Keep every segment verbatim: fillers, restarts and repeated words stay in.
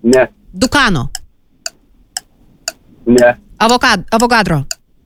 Ne. Dukano. Ne. Avokad, avogadro.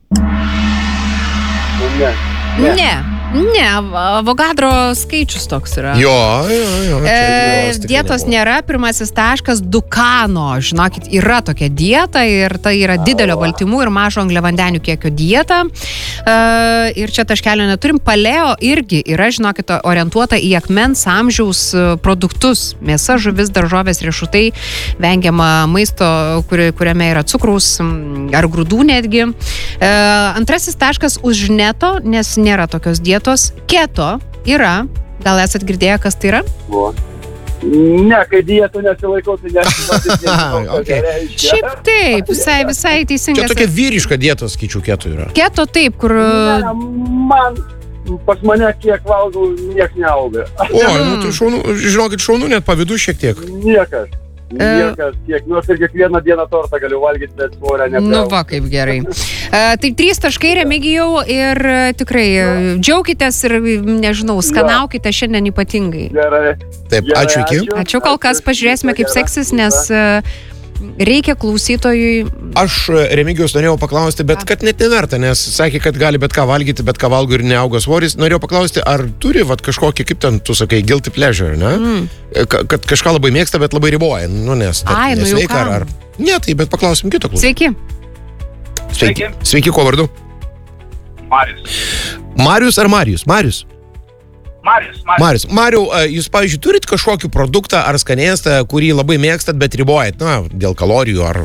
Ne. Ne. Ne. Ne, avogadro skaičius toks yra. Jo, jo, jo. E, dietos nėra, pirmasis taškas, Dukano. Žinokit, yra tokia dieta ir tai yra didelio baltymų ir mažo angliavandenių kiekio dieta. E, ir čia taškelio neturim. Paleo irgi yra, žinokit, orientuota į akmens amžiaus produktus. Mėsa, žuvis, daržovės, riešutai, vengiama maisto, kuri, kuriame yra cukraus ar grūdų netgi. E, antrasis taškas už neto, nes nėra tokios dietos. Keto yra. Gal esat girdėję, kas tai yra? O. Ne, kai dietų nesilaikau, tai nežinau. Okay. Šiaip taip, visai, visai teisingas. Čia tokia vyriška dieta, skaičiu, keto yra. Keto taip, kur... Ne, man, pas mane kiek valgau, nieks neauga. O, nu, tai šaunu, žinokit, šaunu net pavydu šiek tiek. Niekas. Niekas, kiek, nors ir kiekvieną dieną tortą galiu valgyti, bet svorio nepriauga. Nu va, kaip gerai. Uh, tai trys taškai, Remigijau, ir uh, tikrai uh, džiaukitės ir, nežinau, skanaukite šiandien ypatingai. Gerai. Taip, Gerai, ačiū iki. Ačiū, ačiū kol kas, pažiūrėsime, kaip seksis, nes uh, reikia klausytojui... Aš Remigijus norėjau paklausti, bet kad net neverta, nes sakė, kad gali bet ką valgyti, bet ką valgo ir neauga svoris. Norėjau paklausti, ar turi vat, kažkokį, kaip ten tu sakai, guilty pleasure, ne? Mm. Ka, kad kažką labai mėgsta, bet labai riboja. Nu, nes Ai, nu jau nesveika, ar, ar... Ne, tai bet paklausim kito klausimą. Sveiki. Sveiki. Sveiki, ko vardu? Marius. Marius ar Marijus? Marius. Marius, Marius. Marius. Mariau, jūs, pavyzdžiui, turit kažkokį produktą ar skanėstą, kurį labai mėgstat, bet ribojat, na, dėl kalorijų, ar...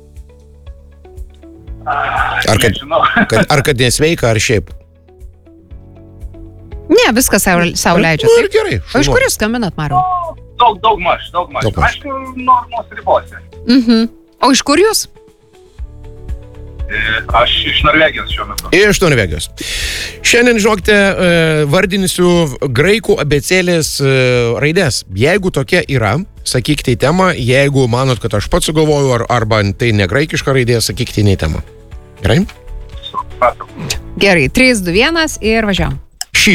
Ar kad, kad, ar kad nesveika, ar šiaip? Ne, viskas sau, sau leidžia. Nu, ir gerai. O iš kur jūs skambinat, Mariau? Daug, daug maž, daug maž. Daug maž. Aišku, normos ribose. Mhm. O iš kur jūs? Aš iš Norvegijos šiuo metu. Iš Norvegijos. Šiandien, žinokite, vardinsiu graikų abėcėlės raidės. Jeigu tokia yra, sakykite į temą. Jeigu manot, kad aš pats sugalvoju, ar, arba tai ne graikiška raidė, sakykite į temą. Gerai? Gerai, trys, du, vienas ir važiavam. Ši.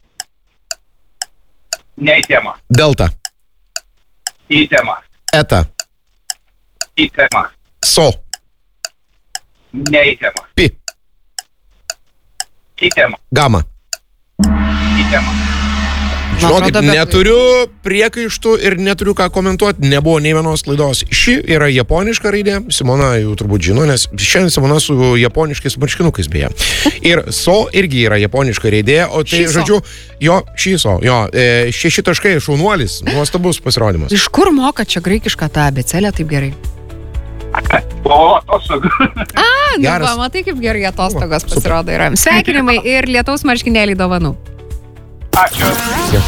Ne į temą. Delta. Į temą. Eta. Į temą. So. Ne į temą. Pi. Į temą. Gama. Į temą. Žinokit, atrodo, bet- neturiu priekaištų ir neturiu ką komentuoti, nebuvo nei vienos klaidos. Ši yra japoniška raidė, Simona jau turbūt žino, nes šiandien Simona su japoniškais marškinukais beje. Ir so irgi yra japoniška raidė, o tai, Šiso. žodžiu, jo, šiso, jo, e, šeši taškai, šaunuolis, nuostabus pasirodymas. Iš kur moka čia graikišką tą abėcėlę taip gerai? O, atostogų. A, nu Geras. va, matai, kaip gerai atostogos pasirodo yra. Sveikinimai ir lietaus marškinėliai dovanų. Ačiū.